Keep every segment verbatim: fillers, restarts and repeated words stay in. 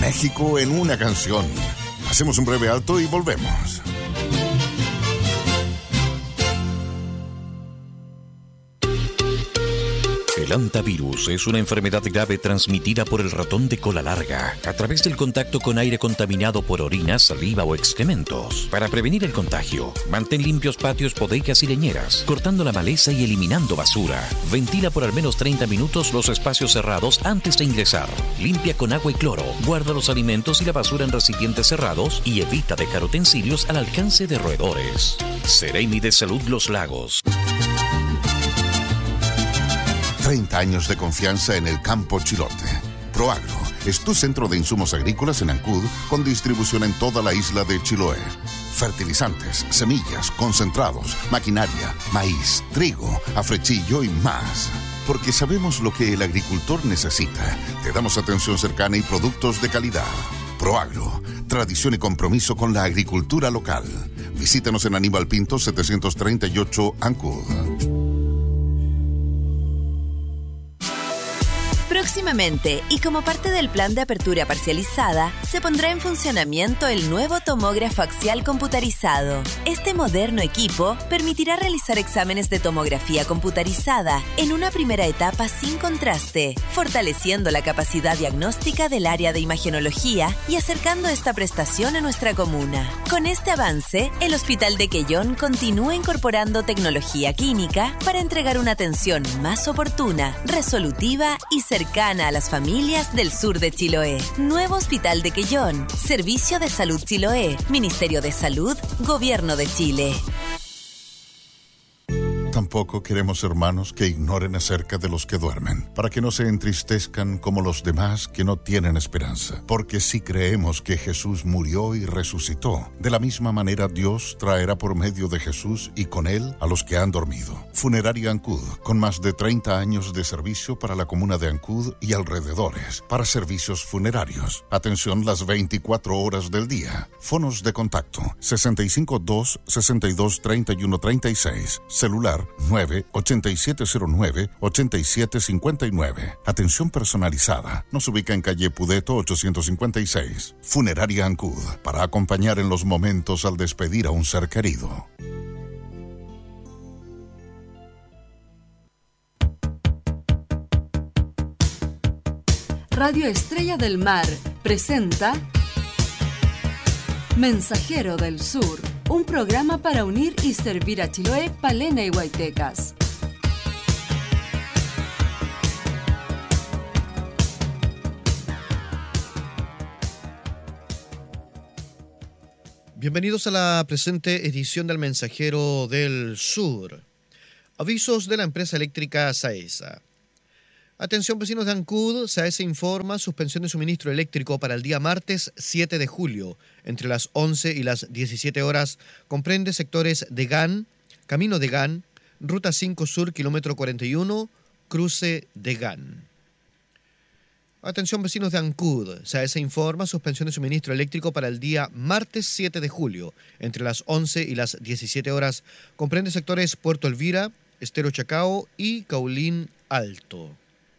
México en una canción. Hacemos un breve alto y volvemos. El hantavirus es una enfermedad grave transmitida por el ratón de cola larga a través del contacto con aire contaminado por orina, saliva o excrementos. Para prevenir el contagio, mantén limpios patios, bodegas y leñeras, cortando la maleza y eliminando basura. Ventila por al menos treinta minutos los espacios cerrados antes de ingresar. Limpia con agua y cloro. Guarda los alimentos y la basura en recipientes cerrados y evita dejar utensilios al alcance de roedores. Seremi de Salud Los Lagos. treinta años de confianza en el campo chilote. Proagro es tu centro de insumos agrícolas en Ancud con distribución en toda la isla de Chiloé. Fertilizantes, semillas, concentrados, maquinaria, maíz, trigo, afrechillo y más. Porque sabemos lo que el agricultor necesita. Te damos atención cercana y productos de calidad. Proagro, tradición y compromiso con la agricultura local. Visítanos en Aníbal Pinto setecientos treinta y ocho Ancud. Próximamente, y como parte del plan de apertura parcializada, se pondrá en funcionamiento el nuevo tomógrafo axial computarizado. Este moderno equipo permitirá realizar exámenes de tomografía computarizada en una primera etapa sin contraste, fortaleciendo la capacidad diagnóstica del área de imagenología y acercando esta prestación a nuestra comuna. Con este avance, el Hospital de Quellón continúa incorporando tecnología clínica para entregar una atención más oportuna, resolutiva y cercana a las familias del sur de Chiloé. Nuevo Hospital de Quellón. Servicio de Salud Chiloé. Ministerio de Salud. Gobierno de Chile. Tampoco queremos hermanos que ignoren acerca de los que duermen, para que no se entristezcan como los demás que no tienen esperanza. Porque si creemos que Jesús murió y resucitó, de la misma manera Dios traerá por medio de Jesús y con él a los que han dormido. Funeraria Ancud, con más de treinta años de servicio para la comuna de Ancud y alrededores, para servicios funerarios. Atención las veinticuatro horas del día. Fonos de contacto: sesenta y cinco dos, sesenta y dos, treinta y uno, treinta y seis. Celular nueve ocho siete cero nueve ocho siete cinco nueve. Atención personalizada. Nos ubica en calle Pudeto ochocientos cincuenta y seis. Funeraria Ancud, para acompañar en los momentos al despedir a un ser querido. Radio Estrella del Mar presenta Mensajero del Sur, un programa para unir y servir a Chiloé, Palena y Huaytecas. Bienvenidos a la presente edición del Mensajero del Sur. Avisos de la empresa eléctrica SAESA. Atención vecinos de Ancud, SAESA informa suspensión de suministro eléctrico para el día martes siete de julio, entre las once y las diecisiete horas. Comprende sectores de GAN, Camino de GAN, Ruta cinco Sur, kilómetro cuarenta y uno, cruce de GAN. Atención vecinos de Ancud, SAESA informa suspensión de suministro eléctrico para el día martes siete de julio, entre las once y las diecisiete horas. Comprende sectores Puerto Elvira, Estero Chacao y Caulín Alto.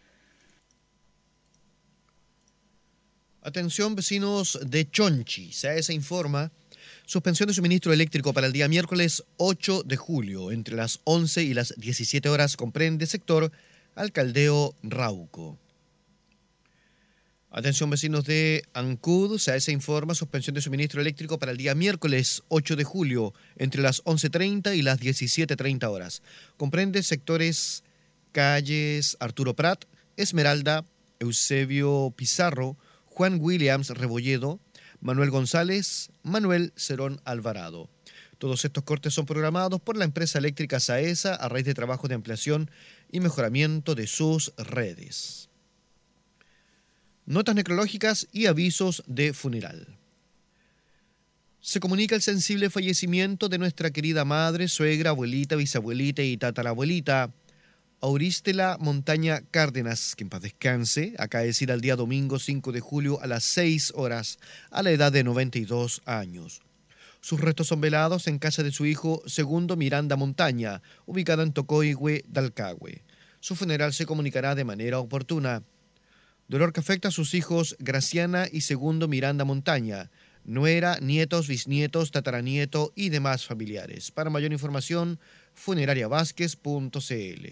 Atención vecinos de Chonchi, SAESA informa suspensión de suministro eléctrico para el día miércoles ocho de julio, entre las once y las diecisiete horas. Comprende sector Alcaldeo Rauco. Atención vecinos de Ancud, SAESA informa suspensión de suministro eléctrico para el día miércoles ocho de julio, entre las once treinta y las diecisiete treinta horas. Comprende sectores calles Arturo Prat, Esmeralda, Eusebio Pizarro, Juan Williams Rebolledo, Manuel González, Manuel Cerón Alvarado. Todos estos cortes son programados por la empresa eléctrica SAESA a raíz de trabajo de ampliación y mejoramiento de sus redes. Notas necrológicas y avisos de funeral. Se comunica el sensible fallecimiento de nuestra querida madre, suegra, abuelita, bisabuelita y tatarabuelita, Auristela Montaña Cárdenas, que en paz descanse, acaecida el día domingo cinco de julio a las seis horas, a la edad de noventa y dos años. Sus restos son velados en casa de su hijo Segundo Miranda Montaña, ubicada en Tocoigüe, Dalcagüe. Su funeral se comunicará de manera oportuna. Dolor que afecta a sus hijos Graciana y Segundo Miranda Montaña, nuera, nietos, bisnietos, tataranieto y demás familiares. Para mayor información, funeraria vázquez punto c l.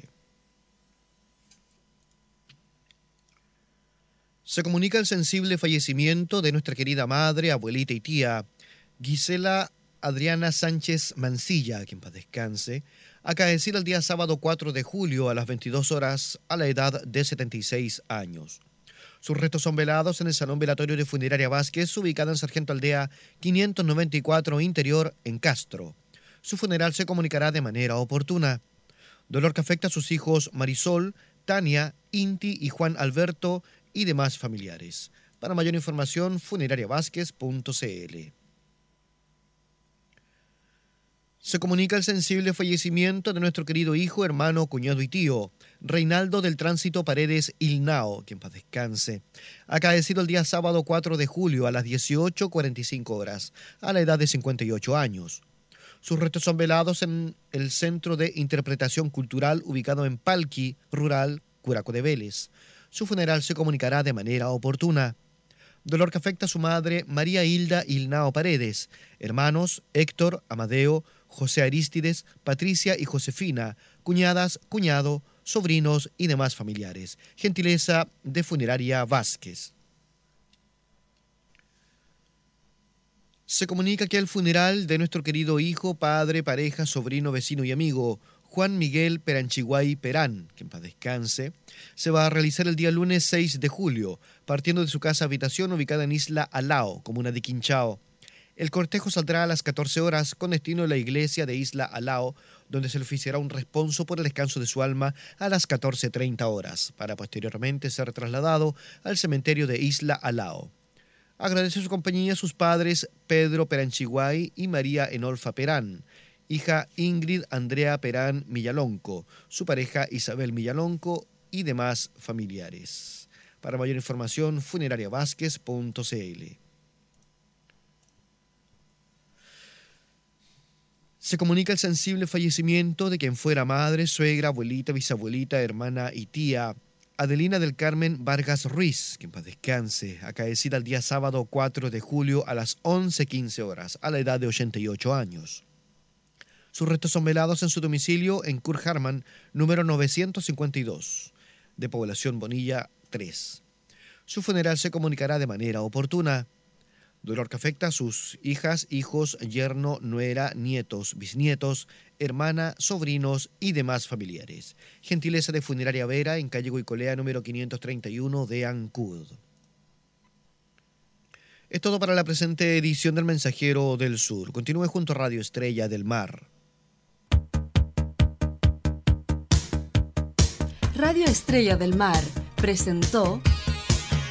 Se comunica el sensible fallecimiento de nuestra querida madre, abuelita y tía, Gisela Adriana Sánchez Mancilla, quien paz descanse, acaecida el día sábado cuatro de julio a las veintidós horas a la edad de setenta y seis años. Sus restos son velados en el Salón Velatorio de Funeraria Vázquez, ubicada en Sargento Aldea quinientos noventa y cuatro Interior, en Castro. Su funeral se comunicará de manera oportuna. Dolor que afecta a sus hijos Marisol, Tania, Inti y Juan Alberto y demás familiares. Para mayor información, funeraria vázquez punto c l. Se comunica el sensible fallecimiento de nuestro querido hijo, hermano, cuñado y tío, Reinaldo del Tránsito Paredes Ilnao, quien paz descanse, acaecido el día sábado cuatro de julio a las dieciocho cuarenta y cinco horas, a la edad de cincuenta y ocho años. Sus restos son velados en el Centro de Interpretación Cultural ubicado en Palqui, Rural, Curaco de Vélez. Su funeral se comunicará de manera oportuna. Dolor que afecta a su madre, María Hilda Ilnao Paredes, hermanos Héctor, Amadeo, José Arístides, Patricia y Josefina, cuñadas, cuñado, sobrinos y demás familiares. Gentileza de Funeraria Vázquez. Se comunica que el funeral de nuestro querido hijo, padre, pareja, sobrino, vecino y amigo, Juan Miguel Peranchiguay Perán, que en paz descanse, se va a realizar el día lunes seis de julio, partiendo de su casa habitación ubicada en Isla Alao, comuna de Quinchao. El cortejo saldrá a las catorce horas con destino a la iglesia de Isla Alao, donde se le oficiará un responso por el descanso de su alma a las catorce treinta horas, para posteriormente ser trasladado al cementerio de Isla Alao. Agradece su compañía a sus padres Pedro Peranchiguay y María Enolfa Perán, hija Ingrid Andrea Perán Millalonco, su pareja Isabel Millalonco y demás familiares. Para mayor información, funeraria vázquez punto c l. Se comunica el sensible fallecimiento de quien fuera madre, suegra, abuelita, bisabuelita, hermana y tía, Adelina del Carmen Vargas Ruiz, que en paz descanse, acaecida el día sábado cuatro de julio a las once quince horas, a la edad de ochenta y ocho años. Sus restos son velados en su domicilio en Kurt Harman, número novecientos cincuenta y dos, de Población Bonilla tres. Su funeral se comunicará de manera oportuna. Dolor que afecta a sus hijas, hijos, yerno, nuera, nietos, bisnietos, hermana, sobrinos y demás familiares. Gentileza de Funeraria Vera en calle Guicolea número quinientos treinta y uno de Ancud. Es todo para la presente edición del Mensajero del Sur. Continúe junto a Radio Estrella del Mar. Radio Estrella del Mar presentó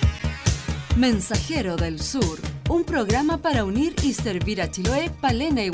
Mensajero del Sur, un programa para unir y servir a Chiloé, Palena y